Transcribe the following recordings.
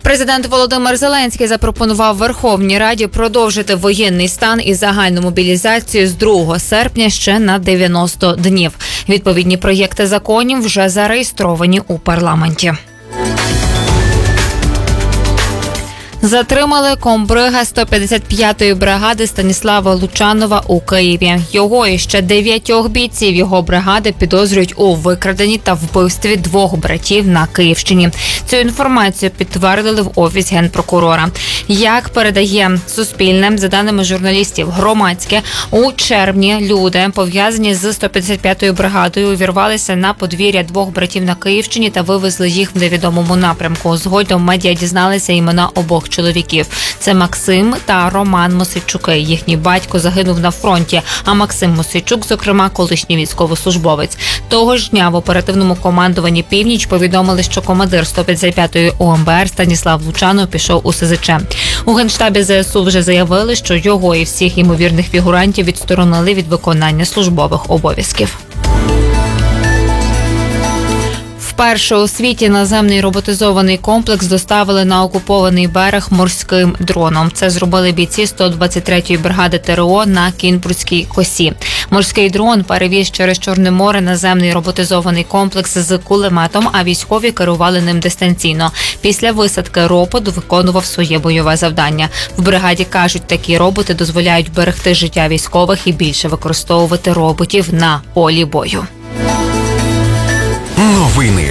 Президент Володимир Зеленський запропонував Верховній Раді продовжити воєнний стан і загальну мобілізацію з 2 серпня ще на 90 днів. Відповідні проєкти законів вже зареєстровані у парламенті. Затримали комбрига 155-ї бригади Станіслава Лучанова у Києві. Його і ще 9 бійців його бригади підозрюють у викраденні та вбивстві 2 братів на Київщині. Цю інформацію підтвердили в Офісі Генпрокурора. Як передає Суспільне, за даними журналістів «Громадське», у червні люди, пов'язані з 155-ю бригадою, увірвалися на подвір'я 2 братів на Київщині та вивезли їх в невідомому напрямку. Згодом медіа дізналися імена обох чоловіків. Це Максим та Роман Мосійчуки. Їхній батько загинув на фронті, а Максим Мосійчук, зокрема, колишній військовослужбовець. Того ж дня в оперативному командуванні «Північ» повідомили, що командир 155-ї ОМБР Станіслав Лучанов пішов у СЗЧ. У Генштабі ЗСУ вже заявили, що його і всіх ймовірних фігурантів відсторонили від виконання службових обов'язків. Вперше у світі наземний роботизований комплекс доставили на окупований берег морським дроном. Це зробили бійці 123-ї бригади ТРО на Кінбурзькій косі. Морський дрон перевіз через Чорне море наземний роботизований комплекс з кулеметом, а військові керували ним дистанційно. Після висадки робот виконував своє бойове завдання. В бригаді кажуть, такі роботи дозволяють берегти життя військових і більше використовувати роботів на полі бою. Новини.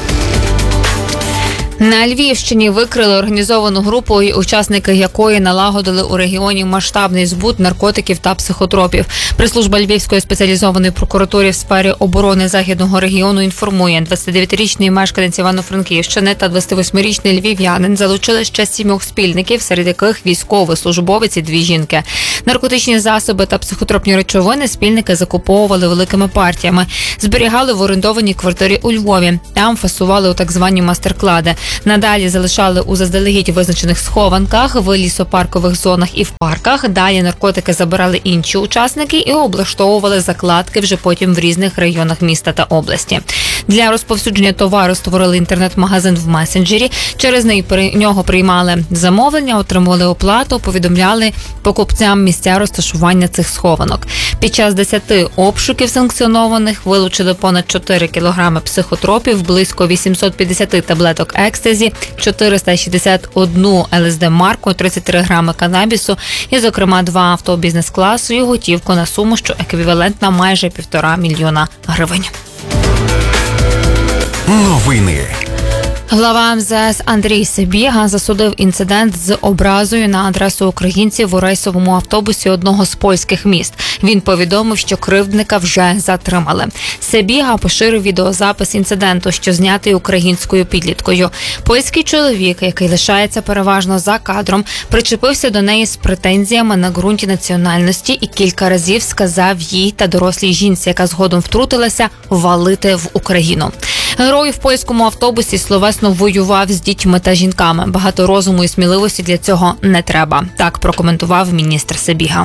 На Львівщині викрили організовану групу, учасники якої налагодили у регіоні масштабний збут наркотиків та психотропів. Прес-служба Львівської спеціалізованої прокуратури в сфері оборони Західного регіону інформує, 29-річний мешканець Івано-Франківщини та 28-річний львів'янин залучили ще 7 спільників, серед яких військовий службовець і 2 жінки. Наркотичні засоби та психотропні речовини спільники закуповували великими партіями, зберігали в орендованій квартирі у Львові. Там фасували у так звані мастер-клади. Надалі залишали у заздалегідь визначених схованках, в лісопаркових зонах і в парках. Далі наркотики забирали інші учасники і облаштовували закладки вже потім в різних районах міста та області. Для розповсюдження товару створили інтернет-магазин в месенджері. Через нього приймали замовлення, отримували оплату, повідомляли покупцям місця розташування цих схованок. Під час 10 обшуків санкціонованих вилучили понад 4 кілограми психотропів, близько 850 таблеток екстазі, 461 ЛСД-марку, 33 грами канабісу і, зокрема, 2 авто бізнес-класу і готівку на суму, що еквівалентна майже 1,5 мільйона гривень. Новини. Глава МЗС Андрій Сибіга засудив інцидент з образою на адресу українців у рейсовому автобусі одного з польських міст. Він повідомив, що кривдника вже затримали. Сибіга поширив відеозапис інциденту, що знятий українською підліткою. Польський чоловік, який лишається переважно за кадром, причепився до неї з претензіями на ґрунті національності і кілька разів сказав їй та дорослій жінці, яка згодом втрутилася, валити в Україну. Герой в польському автобусі словесно воював з дітьми та жінками. Багато розуму і сміливості для цього не треба. Так прокоментував міністр Сибіга.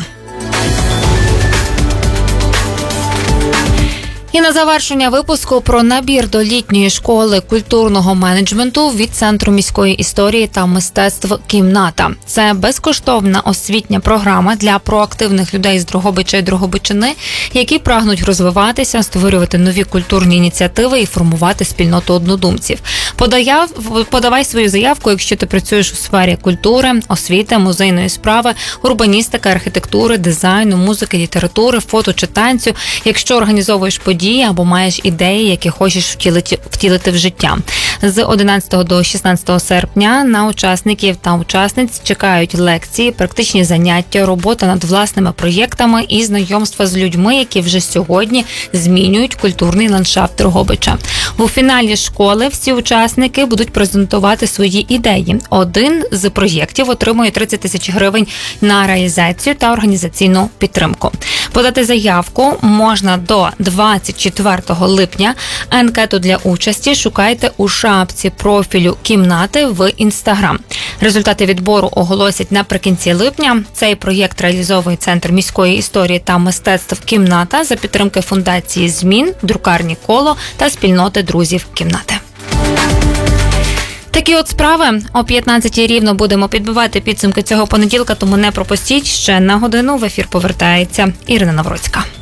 І на завершення випуску про набір до літньої школи культурного менеджменту від Центру міської історії та мистецтв «Кімната». Це безкоштовна освітня програма для проактивних людей з Дрогобича і Дрогобичини, які прагнуть розвиватися, створювати нові культурні ініціативи і формувати спільноту однодумців. Подавай свою заявку, якщо ти працюєш у сфері культури, освіти, музейної справи, урбаністики, архітектури, дизайну, музики, літератури, фото чи танцю, якщо організовуєш події або маєш ідеї, які хочеш втілити в життя. З 11 до 16 серпня на учасників та учасниць чекають лекції, практичні заняття, робота над власними проєктами і знайомства з людьми, які вже сьогодні змінюють культурний ландшафт Дрогобича. У фіналі школи всі учасники будуть презентувати свої ідеї. Один з проєктів отримує 30 тисяч гривень на реалізацію та організаційну підтримку. Подати заявку можна до 24 липня. Анкету для участі шукайте у шапці профілю «Кімнати» в Інстаграм. Результати відбору оголосять наприкінці липня. Цей проєкт реалізовує Центр міської історії та мистецтв «Кімната» за підтримки фундації «Змін», друкарні «Коло» та спільноти друзів «Кімнати». Такі от справи. О 15-й рівно будемо підбивати підсумки цього понеділка, тому не пропустіть. Ще на годину в ефір повертається Ірина Навроцька.